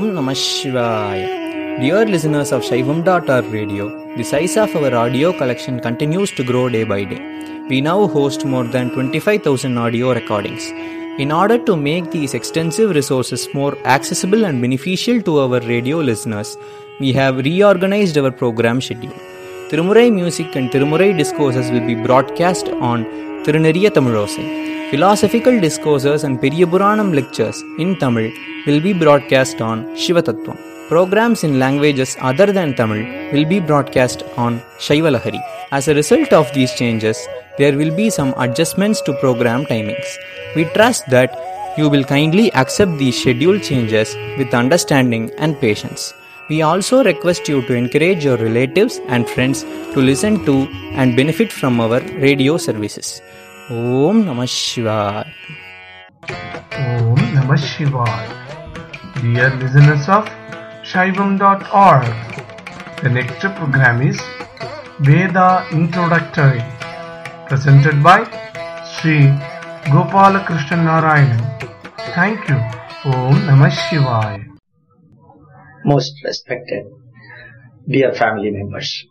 Om Namah Shivaya. Dear listeners of Shaivam.org radio, the size of our audio collection continues to grow day by day. We now host more than 25,000 audio recordings. In order to make these extensive resources more accessible and beneficial to our radio listeners, we have reorganized our program schedule. Tirumurai music and Tirumurai discourses will be broadcast on Tiruneriya Tamilosai. Philosophical discourses and Periyapuranam lectures in Tamil will be broadcast on Shivatattvam. Programs in languages other than Tamil will be broadcast on Shaivalahari. As a result of these changes, there will be some adjustments to program timings. We trust that you will kindly accept these schedule changes with understanding and patience. We also request you to encourage your relatives and friends to listen to and benefit from our radio services. Om Namah Shivaya. Om Namah Shivaya. Dear listeners of Shaivam.org, the next program is Veda Introductory, presented by Sri Gopalakrishnan Narayanan. Thank you. Om Namah Shivaya. Most respected, dear family members,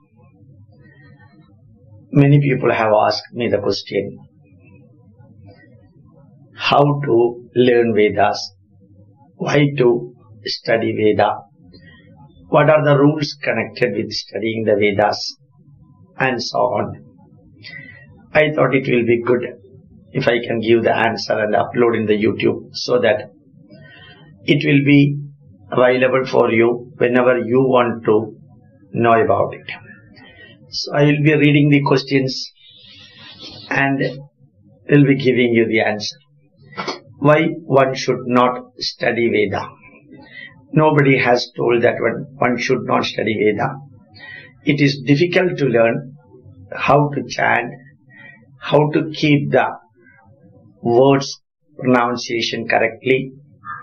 many people have asked me the question, how to learn Vedas, why to study Veda, what are the rules connected with studying the Vedas, and so on. I thought it will be good if I can give the answer and upload in the YouTube so that it will be available for you whenever you want to know about it. So I will be reading the questions and will be giving you the answer. Why one should not study Veda? Nobody has told that one should not study Veda. It is difficult to learn how to chant, how to keep the words pronunciation correctly,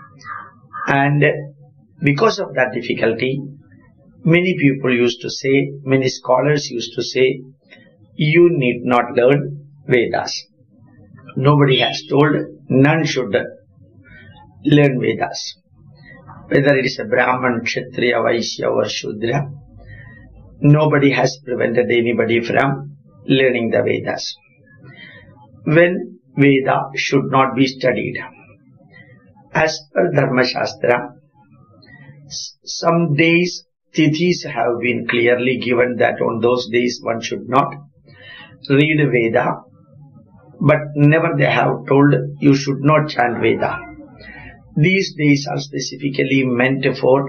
and because of that difficulty, many people used to say, many scholars used to say, you need not learn Vedas. Nobody has told none should learn Vedas. Whether it is a Brahman, Kshatriya, Vaishya or Shudra, nobody has prevented anybody from learning the Vedas. When Veda should not be studied, as per Dharma Shastra, some days tithis have been clearly given that on those days one should not read Veda, but never they have told you should not chant Veda. These days are specifically meant for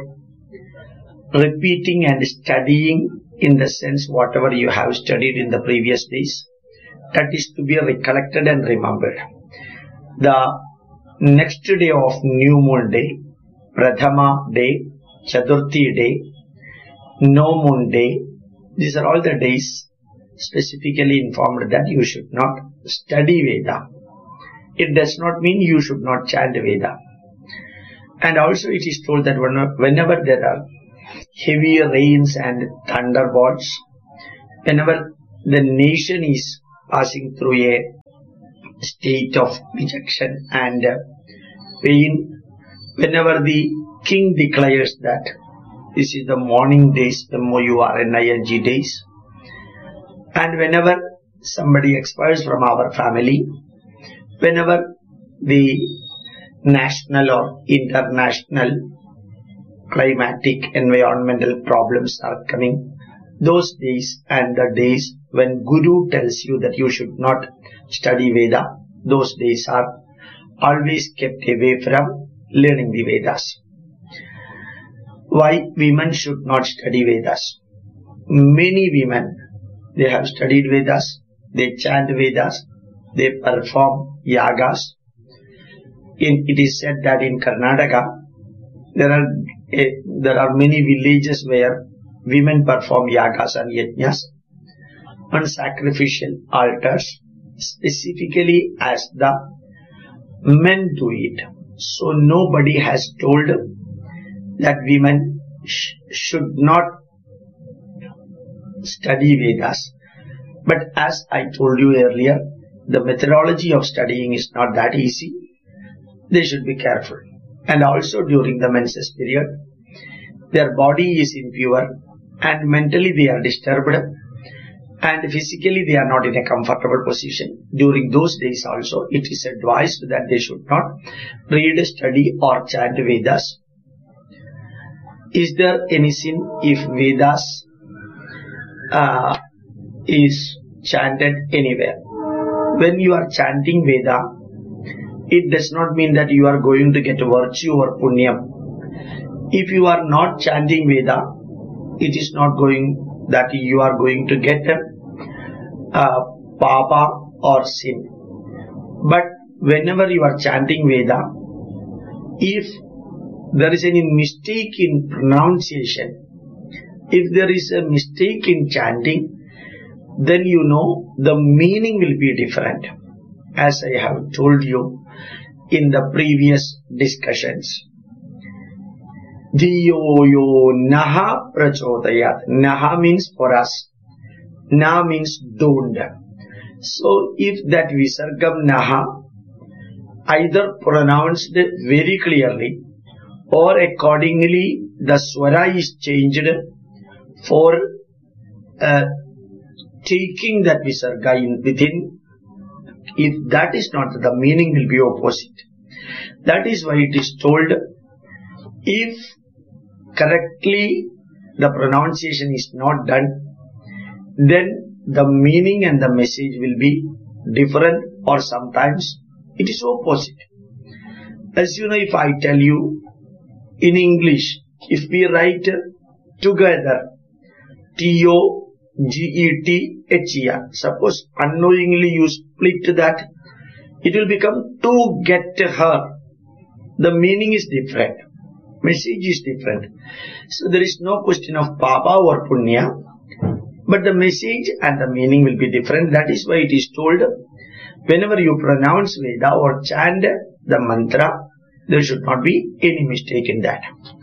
repeating and studying, in the sense whatever you have studied in the previous days, that is to be recollected and remembered. The next day of new moon day, Prathama day, Chaturthi day, no moon day, these are all the days specifically informed that you should not study Veda. It does not mean you should not chant Veda. And also it is told that whenever there are heavy rains and thunderbolts, whenever the nation is passing through a state of dejection and pain, whenever the king declares that this is the mourning days, MOURNING days, and whenever somebody expires from our family, whenever the national or international climatic environmental problems are coming, those days and the days when Guru tells you that you should not study Veda, those days are always kept away from learning the Vedas. Why women should not study Vedas? Many women, they have studied Vedas, they chant Vedas, they perform yagas. It is said that in Karnataka, there are many villages where women perform yagas and yajnas on sacrificial altars, specifically as the men do it. So nobody has told that women should not study Vedas. But as I told you earlier, the methodology of studying is not that easy. They should be careful. And also during the menses period, their body is impure and mentally they are disturbed and physically they are not in a comfortable position. During those days also, it is advised that they should not read, study or chant Vedas. Is there any sin if Vedas is chanted anywhere? When you are chanting Veda, it does not mean that you are going to get virtue or punyam. If you are not chanting Veda, it is not going that you are going to get papa or sin. But whenever you are chanting Veda, if there is any mistake in pronunciation, if there is a mistake in chanting, then you know the meaning will be different. As I have told you in the previous discussions. Dhiyo yo naha prachodayat. Naha means for us. Na means don't. So if that visargam naha either pronounced very clearly or accordingly the swara is changed for taking that visarga in within, if that is not, the meaning will be opposite. That is why it is told, if correctly the pronunciation is not done, then the meaning and the message will be different, or sometimes it is opposite. As you know, if I tell you in English, if we write together T-O-G-E-T-H-E-R, suppose unknowingly you split that, it will become to get her. The meaning is different, message is different. So there is no question of papa or punya, but the message and the meaning will be different. That is why it is told, whenever you pronounce Veda or chant the mantra, there should not be any mistake in that.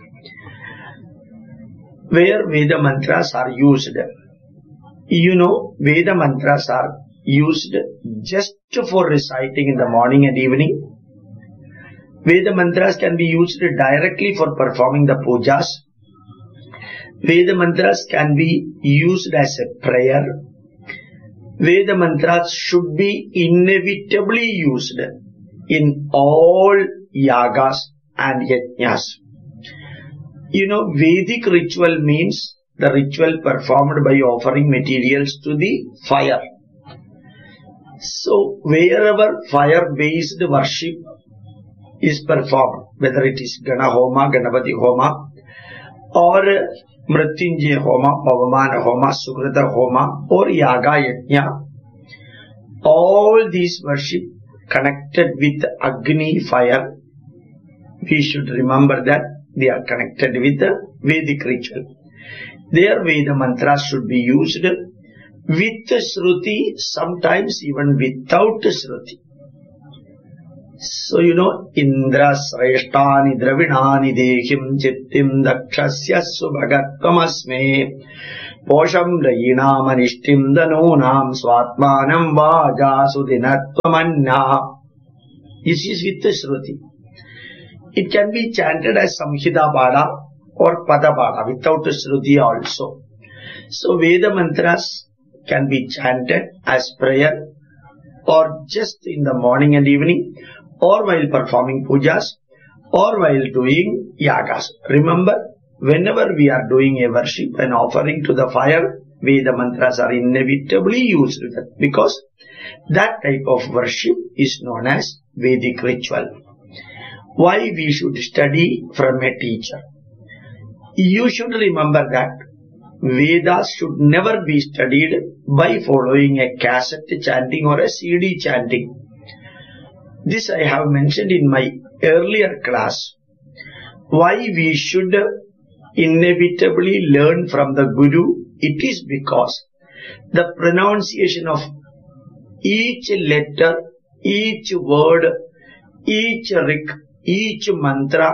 Where Veda mantras are used, you know, Veda mantras are used just for reciting in the morning and evening. Veda mantras can be used directly for performing the pujas. Veda mantras can be used as a prayer. Veda mantras should be inevitably used in all yagas and yajnas. You know, Vedic ritual means the ritual performed by offering materials to the fire. So, wherever fire-based worship is performed, whether it is Gana Homa, Ganapati Homa, or Mrityunjaya Homa, Pavamana Homa, Sukrita Homa, or Yaga Yajna, all these worship connected with Agni fire, we should remember that they are connected with the Vedic ritual. Their Veda mantras should be used with Shruti, sometimes even without Shruti. So you know, Indra Sreshtani Dravinani Dehim Chittim Dakshasya Subhagatvamasme Posham Rayinam Anishtim Danonam Swatmanam Vaja Sudinatvamanna. This is with the Shruti. It can be chanted as Samhita Pada or Pada Pada without Shruti also. So Veda mantras can be chanted as prayer or just in the morning and evening, or while performing pujas, or while doing yagas. Remember, whenever we are doing a worship and offering to the fire, Veda mantras are inevitably used because that type of worship is known as Vedic ritual. Why we should study from a teacher? You should remember that Vedas should never be studied by following a cassette chanting or a CD chanting. This I have mentioned in my earlier class. Why we should inevitably learn from the Guru? It is because the pronunciation of each letter, each word, each rik, each mantra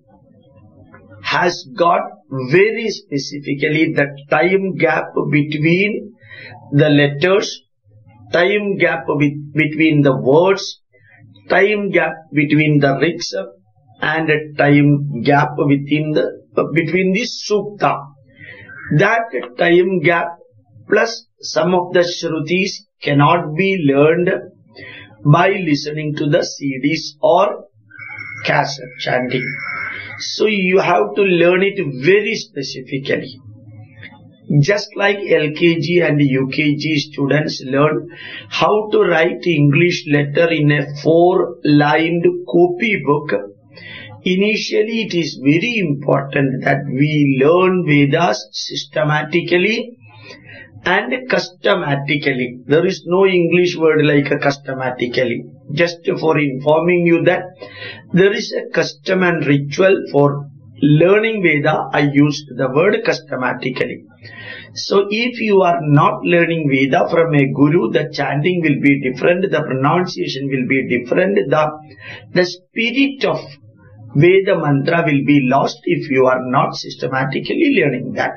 has got very specifically the time gap between the letters, time gap between the words, time gap between the riks, and a time gap within the between the sukta. That time gap plus some of the shrutis cannot be learned by listening to the CDs or cassette chanting. So you have to learn it very specifically. Just like LKG and UKG students learn how to write English letter in a 4-lined copy book, initially it is very important that we learn Vedas systematically and custommatically. There is no English word like a custommatically. Just for informing you that there is a custom and ritual for learning Veda, I used the word custommatically. So if you are not learning Veda from a guru, the chanting will be different, the pronunciation will be different, the spirit of Veda mantra will be lost if you are not systematically learning that.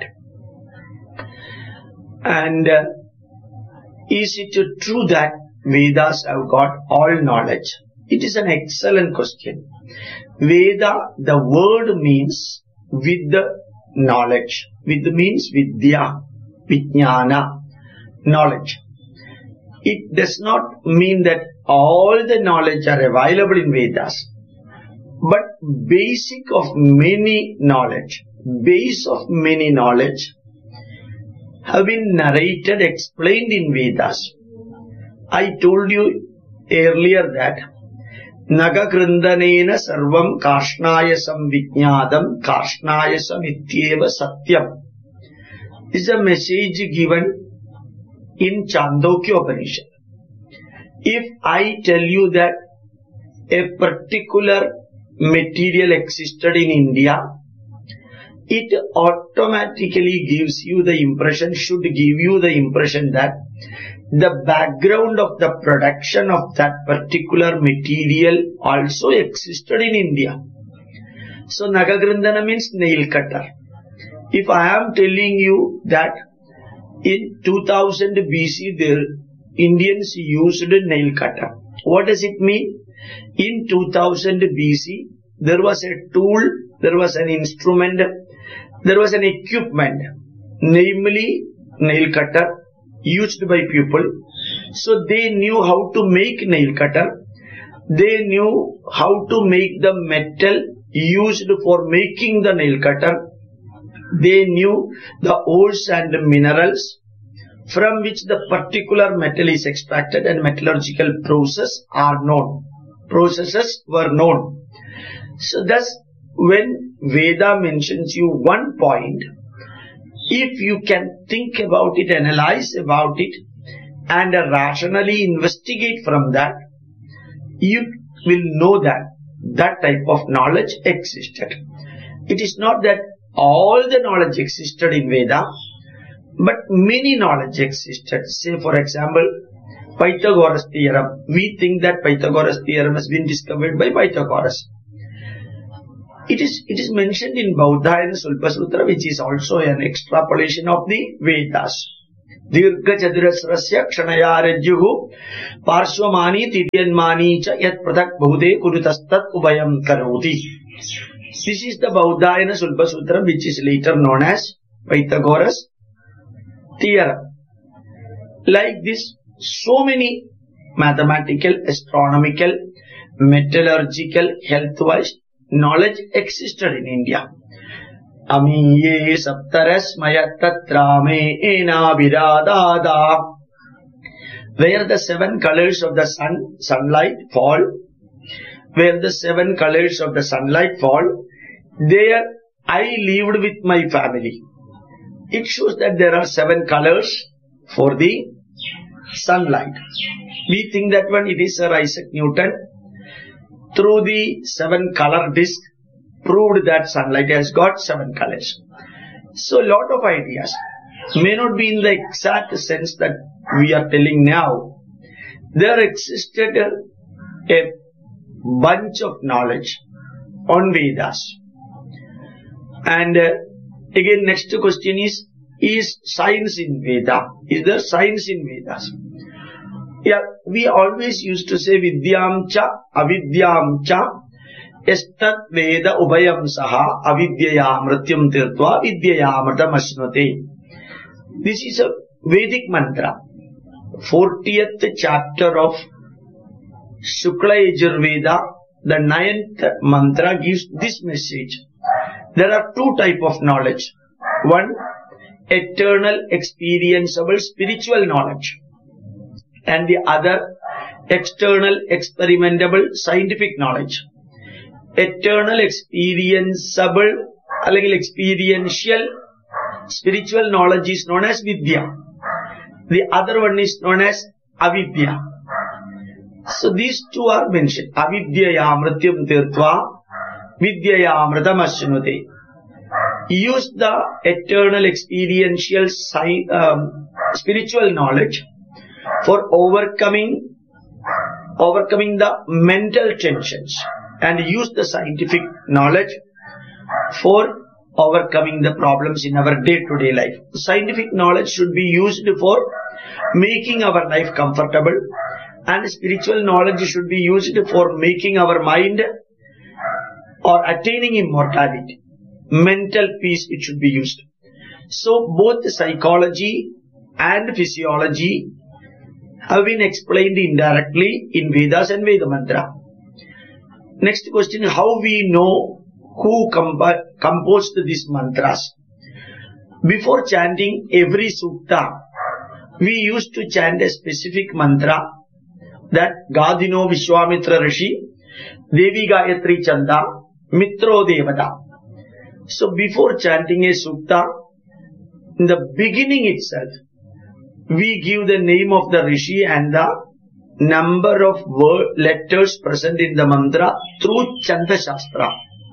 And is it true that Vedas have got all knowledge? It is an excellent question. Veda, the word means with the knowledge. With means vidya, vijnana, knowledge. It does not mean that all the knowledge are available in Vedas. But basic of many knowledge, base of many knowledge have been narrated, explained in Vedas. I told you earlier that Nagakrindanena sarvam karshnayasam vijnadam karshnayasam ityeva satyam. This is a message given in Chandogya Upanishad. If I tell you that a particular material existed in India, it automatically gives you the impression, should give you the impression that the background of the production of that particular material also existed in India. So Nagagrindana means nail cutter. If I am telling you that in 2000 BC the Indians used nail cutter, what does it mean? In 2000 BC there was a tool, there was an instrument, there was an equipment, namely nail cutter, used by people. So they knew how to make nail cutter. They knew how to make the metal used for making the nail cutter. They knew the ores and minerals from which the particular metal is extracted, and metallurgical processes were known. So thus, when Veda mentions you one point, if you can think about it, analyze about it, and rationally investigate from that, you will know that that type of knowledge existed. It is not that all the knowledge existed in Veda, but many knowledge existed. Say for example, Pythagoras theorem. We think that Pythagoras theorem has been discovered by Pythagoras. It is mentioned in Baudhayana Sulpa Sutra, which is also an extrapolation of the Vedas. Dirgha chaturasrasya kshanaya rajyuhu parshvamani tidyanmani cha yat prathak bhude kurutastat ubayam karoti. This is the Baudhayana Sulpa Sutra, which is later known as Pythagoras theorem. Like this, so many mathematical, astronomical, metallurgical, health-wise knowledge existed in India. Amiye saptarasmaya tatrame ena viradada. Where the 7 colors of the sunlight fall, where the 7 colors of the sunlight fall, there I lived with my family. It shows that there are 7 colors for the sunlight. We think that when it is Sir Isaac Newton, through the 7 color disc, proved that sunlight has got 7 colors. So a lot of ideas may not be in the exact sense that we are telling now. There existed a bunch of knowledge on Vedas. And again, next question is science in Veda? Is there science in Vedas? Yeah, we always used to say Vidyam cha, Avidyam cha. Estat Veda Ubayam Saha Avidyaya Mrityam Tirtva Vidyaya Amritam Ashnute. This is a Vedic mantra. 40th chapter of Shukla Yajurveda, the 9th mantra gives this message. There are two types of knowledge. One, eternal, experienceable, spiritual knowledge. And the other, external, experimentable, scientific knowledge. Eternal, experienceable, experiential, spiritual knowledge is known as Vidya. The other one is known as Avidya. So these two are mentioned. Avidyaya Mrityam Tirtva Vidyaya Amritam Ashnute. Use the eternal, experiential, spiritual knowledge for overcoming the mental tensions, and use the scientific knowledge for overcoming the problems in our day-to-day life. Scientific knowledge should be used for making our life comfortable, and spiritual knowledge should be used for making our mind or attaining immortality. Mental peace, it should be used. So both psychology and physiology have been explained indirectly in Vedas and Veda Mantra. Next question, how we know who composed these mantras? Before chanting every sukta, we used to chant a specific mantra that Gadino Vishwamitra Rishi, Devi Gayatri Chanda, Mitro Devada. So before chanting a sukta, in the beginning itself, we give the name of the Rishi and the number of letters present in the mantra through Chanda Shastra.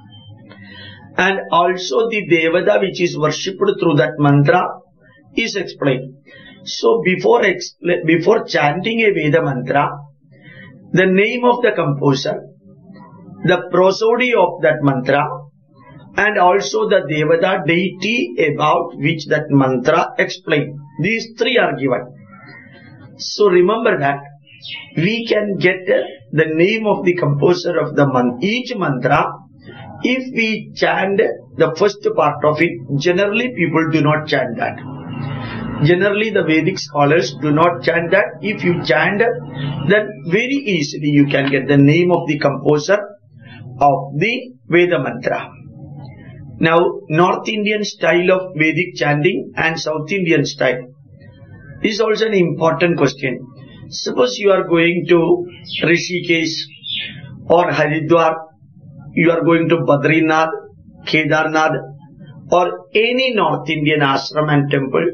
And also the Devada which is worshipped through that mantra is explained. So before chanting a Veda mantra, the name of the composer, the prosody of that mantra, and also the Devada deity about which that mantra explained. These three are given. So remember that we can get the name of the composer of each mantra if we chant the first part of it. Generally people do not chant that. Generally the Vedic scholars do not chant that. If you chant, then very easily you can get the name of the composer of the Veda mantra. Now, North Indian style of Vedic chanting and South Indian style. This is also an important question. Suppose you are going to Rishikesh or Haridwar, you are going to Badrinath, Kedarnath, or any North Indian ashram and temple,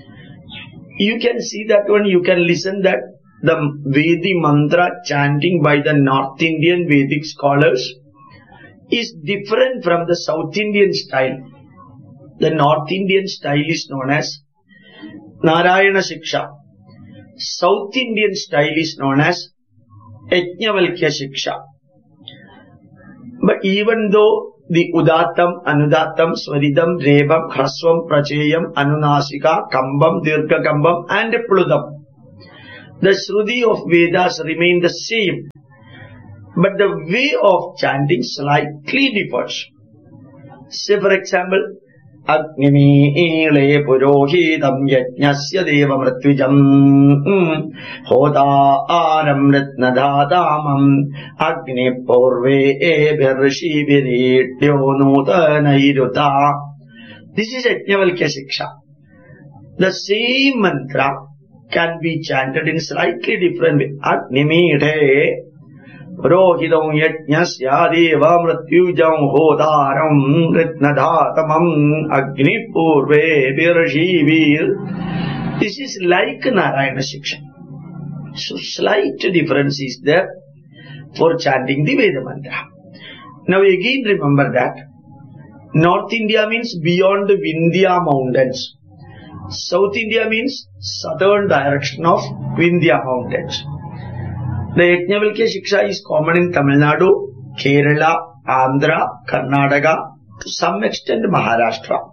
you can see that one, you can listen that the Vedic mantra chanting by the North Indian Vedic scholars is different from the South Indian style. The North Indian style is known as Narayana Shiksha. South Indian style is known as Yajnavalkya Shiksha. But even though the Udatam, Anudatam, Swaridam, Rebam, Hrasvam, Pracheyam, Anunasika, Kambam, Dirgha Kambam and Pludam, the Shruti of Vedas remain the same. But the way of chanting slightly differs. Say for example, Agnimile Purohitam Yajnasya Deva Mritvijam Hodaram Ritnadadamam Agni Purve Ebhirshi Virityo Nutanairuta. This is Yajnavalkya Shiksha. The same mantra can be chanted in slightly different way. Agnimile Rohidam Yajnasya Deva Mrityujam Hodaram Ritnadhatamam Agni Purve Virashivir. This is like Narayana Shiksha. So slight difference is there for chanting the Veda mantra. Now again remember that North India means beyond the Vindhya mountains. South India means southern direction of Vindhya mountains. The Yajnavalkya Shiksha is common in Tamil Nadu, Kerala, Andhra, Karnataka, to some extent Maharashtra.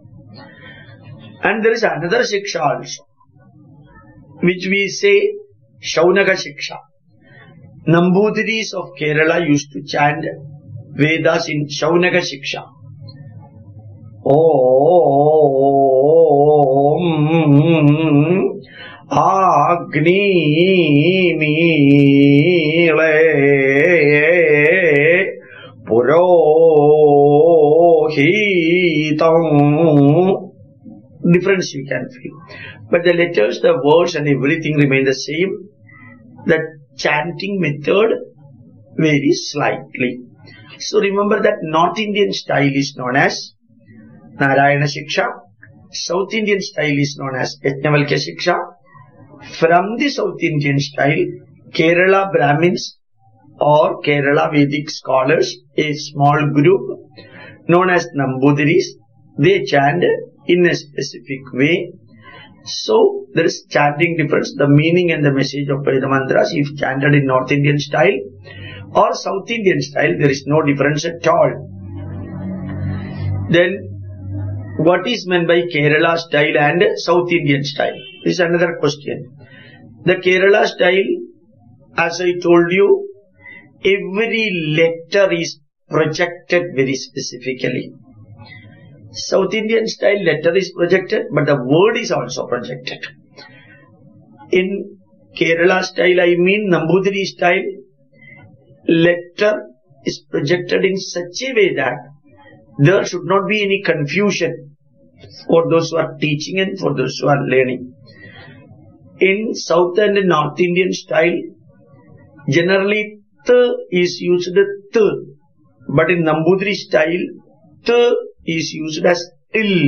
And there is another Shiksha also, which we say Shaunaka Shiksha. Nambutiris of Kerala used to chant Vedas in Shaunaka Shiksha. Om Agni Mile Purohitam. Difference you can feel. But the letters, the words and everything remain the same. The chanting method varies slightly. So remember that North Indian style is known as Narayana Shiksha. South Indian style is known as Yajnavalkya Shiksha. From the South Indian style, Kerala Brahmins or Kerala Vedic scholars, a small group known as Nambudhiris, they chant in a specific way. So there is chanting difference. The meaning and the message of Veda mantras, if chanted in North Indian style or South Indian style, there is no difference at all. Then what is meant by Kerala style and South Indian style? This is another question. The Kerala style, as I told you, every letter is projected very specifically. South Indian style, letter is projected, but the word is also projected. In Kerala style, I mean Nambudiri style, letter is projected in such a way that there should not be any confusion for those who are teaching and for those who are learning. In South and North Indian style, generally Th is used Th, but in Nambudiri style, Th is used as Il.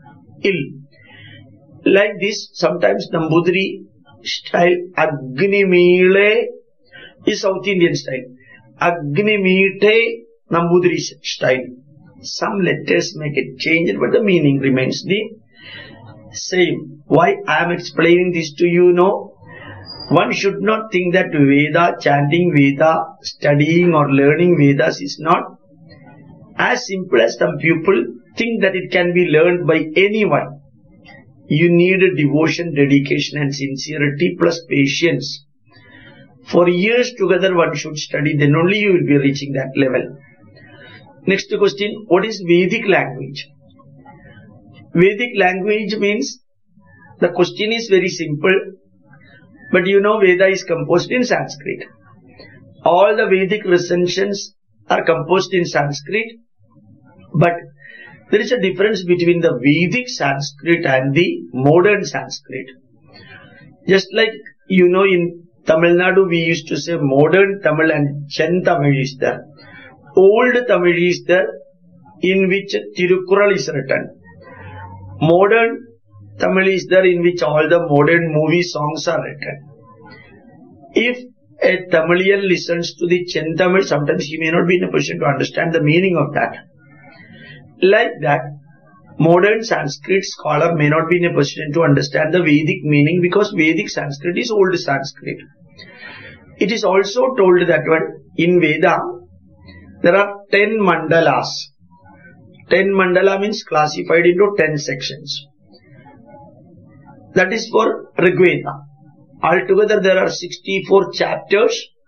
Like this, sometimes Nambudiri style, Agni Mile is South Indian style. Agni Mite, Nambudiri style. Some letters may get changed, but the meaning remains the same. Why I am explaining this to you now? One should not think that Veda, chanting Veda, studying or learning Vedas is not as simple as some people think that it can be learned by anyone. You need a devotion, dedication and sincerity plus patience. For years together one should study, then only you will be reaching that level. Next question, what is Vedic language? Vedic language means, the question is very simple, but you know Veda is composed in Sanskrit. All the Vedic recensions are composed in Sanskrit, but there is a difference between the Vedic Sanskrit and the modern Sanskrit. Just like you know in Tamil Nadu we used to say modern Tamil and Chen Tamil is there. Old Tamil is there, in which Tirukkural is written. Modern Tamil is there, in which all the modern movie songs are written. If a Tamilian listens to the Chen Tamil, sometimes he may not be in a position to understand the meaning of that. Like that, modern Sanskrit scholar may not be in a position to understand the Vedic meaning, because Vedic Sanskrit is old Sanskrit. It is also told that in Veda, there are 10 mandalas. 10 mandala means classified into 10 sections. That is for Rigveda. Altogether there are 64 chapters